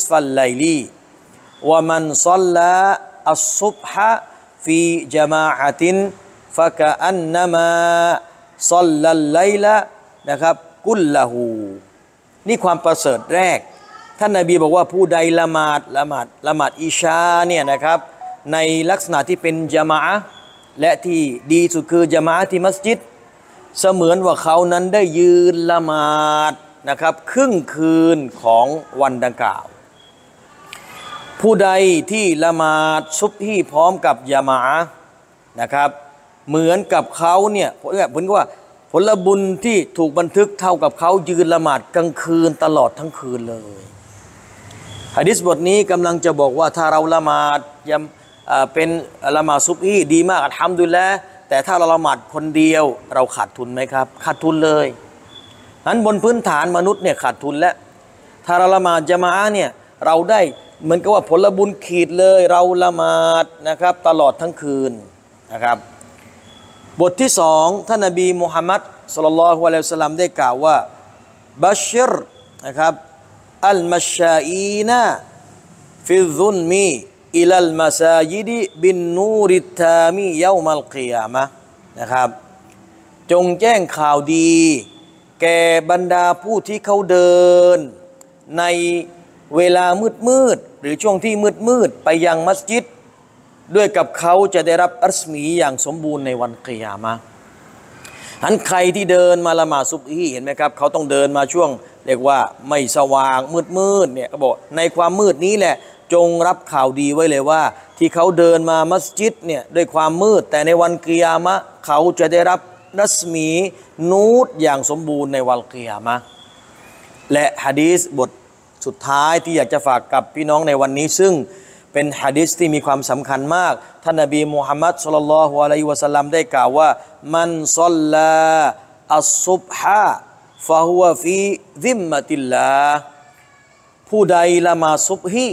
ฟัลไลลีวะมันศ็อลลาอัศซุบฮะฟีญะมาอะตินฟะกะอันนะมาศ็อลลัลไลละนะครับกุลละฮูนี่ความประเสริฐแรกท่านนบีบอกว่าผู้ใดละหมาดอิชาเนี่ยนะครับในลักษณะที่เป็นญะมาอะห์และที่ดีสุดคือญะมาอะห์ที่มัสยิดเสมือนว่าเขานั้นได้ยืนละหมาดนะครับครึ่งคืนของวันดังกล่าวผู้ใดที่ละหมาดซุบฮีพร้อมกับญะมาอะห์นะครับเหมือนกับเขาเนี่ยผมว่าผลบุญที่ถูกบันทึกเท่ากับเขายืนละหมาดกลางคืนตลอดทั้งคืนเลยหะดีษบทนี้กำลังจะบอกว่าถ้าเราละหมาดเป็นละหมาดซุบฮีดีมากอัลฮัมดุลิลละห์แต่ถ้าเราละหมาดคนเดียวเราขาดทุนไหมครับขาดทุนเลยนั้นบนพื้นฐานมนุษย์เนี่ยขาดทุนแล้วถ้าเราละหมาดญะมาอะห์เนี่ยเราได้เหมือนกับว่าผลบุญขีดเลยเราละหมาดนะครับตลอดทั้งคืนนะครับบทที่สองท่านนบีมุฮัมมัดศ็อลลัลลอฮุอะลัยฮิวะซัลลัมได้กล่าวว่าบัชชิรนะครับอัลมัชชาอีนะฟิซุลมีอิลัลมาซาญิดบินนูริตตามีเยามัลกิยามะห์นะครับจงแจ้งข่าวดีแก่บรรดาผู้ที่เขาเดินในเวลามืดหรือช่วงที่มืดไปยังมัสยิดด้วยกับเขาจะได้รับรัศมีอย่างสมบูรณ์ในวันกิยามะห์หันใครที่เดินมาละหมาดซุบฮีเห็นไหมครับเขาต้องเดินมาช่วงเรียกว่าไม่สว่างมืดเนี่ยเขาบอกในความมืดนี้แหละจงรับข่าวดีไว้เลยว่าที่เขาเดินมามัสยิดเนี่ยด้วยความมืดแต่ในวันกิยามะห์เขาจะได้รับรัศมีนูรอย่างสมบูรณ์ในวันกิยามะห์และหะดีษบทสุดท้ายที่อยากจะฝากกับพี่น้องในวันนี้ซึ่งเป็นหะดีษที่มีความสำคัญมากท่านนบีมุฮัมมัดศ็อลลัลลอฮุอะลัยฮิวะซัลลัมได้กล่าวว่ามันศ็อลลาอัศซุบฮะฟะฮุวะฟีซิมมะติลลาห์ผู้ใดละหมาดซุบฮี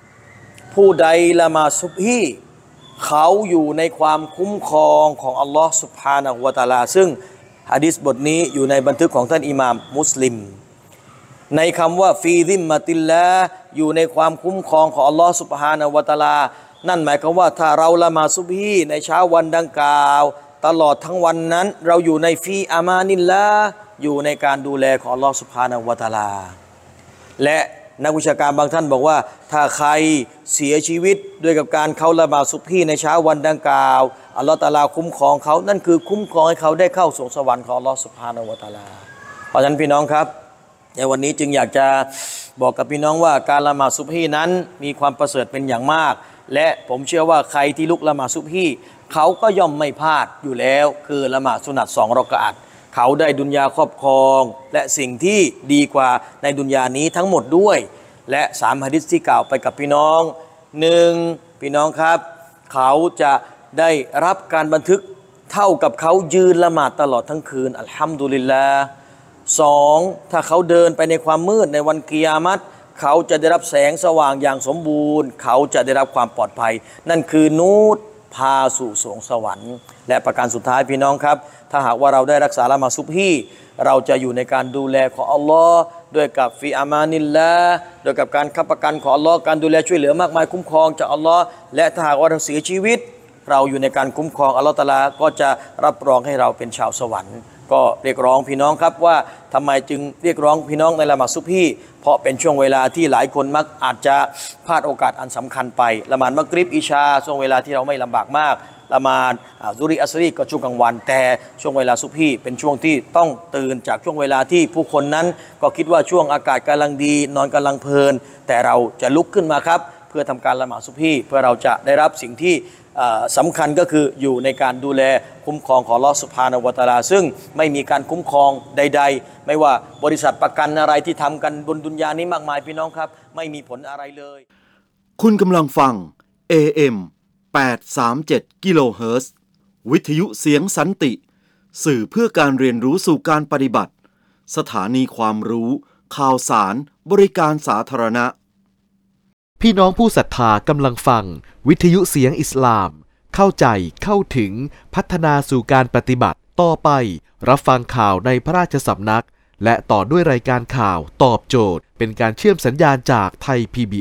เขาอยู่ในความคุ้มครองของอัลลอฮ์ซุบฮานะฮูวะตะอาลาซึ่งหะดีษบทนี้อยู่ในบันทึกของท่านอิหม่ามมุสลิมในคำว่าฟีซิมมะติลลาห์อยู่ในความคุ้มครองของอัลลอฮ์ซุบฮานะฮูวะตะอาลานั่นหมายความว่าถ้าเราละหมาดซุบฮีในเช้าวันดังกล่าวตลอดทั้งวันนั้นเราอยู่ในฟีอามานิลลาห์อยู่ในการดูแลของอัลลอฮ์ซุบฮานะฮูวะตะอาลาและนักวิชาการบางท่านบอกว่าถ้าใครเสียชีวิตด้วยกับการเขาละหมาดซุบฮีในเช้าวันดังกล่าวอัลลอฮ์ตะอาลาคุ้มครองเขานั่นคือคุ้มครองให้เขาได้เข้าสู่สวรรค์ของอัลลอฮ์ซุบฮานะฮูวะตะอาลาเพราะฉะนั้นพี่น้องครับในวันนี้จึงอยากจะบอกกับพี่น้องว่าการละหมาดซุบฮีนั้นมีความประเสริฐเป็นอย่างมากและผมเชื่อว่าใครที่ลุกละหมาดซุบฮีเขาก็ย่อมไม่พลาดอยู่แล้วคือละหมาดสุนัต2 รอกะอะห์เขาได้ดุนยาครอบครองและสิ่งที่ดีกว่าในดุนยานี้ทั้งหมดด้วยและ3หะดีษที่กล่าวไปกับพี่น้อง1พี่น้องครับเขาจะได้รับการบันทึกเท่ากับเขายืนละหมาดตลอดทั้งคืนอัลฮัมดุลิลลาห์2ถ้าเขาเดินไปในความมืดในวันกิยามัตเขาจะได้รับแสงสว่างอย่างสมบูรณ์เขาจะได้รับความปลอดภัยนั่นคือนูรพาสู่สวงสวรรค์และประการสุดท้ายพี่น้องครับถ้าหากว่าเราได้รักษาละหมาดซุบฮีเราจะอยู่ในการดูแลของอัลลอฮ์ด้วยกับฟีอามานิลลาห์ด้วยกับการค้ำประกันของอัลลอฮ์การดูแลช่วยเหลือมากมายคุ้มครองจากอัลลอฮ์และถ้าหากว่าเราเสียชีวิตเราอยู่ในการคุ้มครองอัลลอฮ์ตะอาลาก็จะรับรองให้เราเป็นชาวสวรรค์ก็เรียกร้องพี่น้องครับว่าทำไมจึงเรียกร้องพี่น้องในละหมาดซุบฮีเพราะเป็นช่วงเวลาที่หลายคนมักอาจจะพลาดโอกาสอันสำคัญไปละหมาดมักริบอิชาช่วงเวลาที่เราไม่ลำบากมากละหมาดซุริอัสรีก็ช่วงกลางวันแต่ช่วงเวลาซุบฮีเป็นช่วงที่ต้องตื่นจากช่วงเวลาที่ผู้คนนั้นก็คิดว่าช่วงอากาศกำลังดีนอนกำลังเพลินแต่เราจะลุกขึ้นมาครับเพื่อทำการละหมาดซุบฮีเพื่อเราจะได้รับสิ่งที่สำคัญก็คืออยู่ในการดูแลคุ้มครองของอัลเลาะห์ซุบฮานะฮูวะตะอาลาซึ่งไม่มีการคุ้มครองใดๆไม่ว่าบริษัทประกันอะไรที่ทำกันบนดุนยานี้มากมายพี่น้องครับไม่มีผลอะไรเลยคุณกำลังฟัง AM 837 กิโลเฮิรตซ์วิทยุเสียงสันติสื่อเพื่อการเรียนรู้สู่การปฏิบัติสถานีความรู้ข่าวสารบริการสาธารณะพี่น้องผู้ศรัทธากำลังฟังวิทยุเสียงอิสลามเข้าใจเข้าถึงพัฒนาสู่การปฏิบัติต่อไปรับฟังข่าวในพระราชสำนักและต่อด้วยรายการข่าวตอบโจทย์เป็นการเชื่อมสัญญาณจากไทย PBS